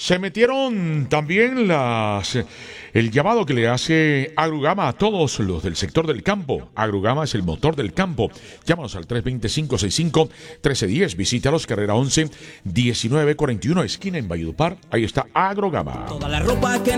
Se metieron también el llamado que le hace Agrugama a todos los del sector del campo. Agrugama es el motor del campo. Llámanos al 320-565-1310. Visítalos, carrera 11, 1941, esquina en Valledupar. Ahí está Agrugama. Toda la ropa que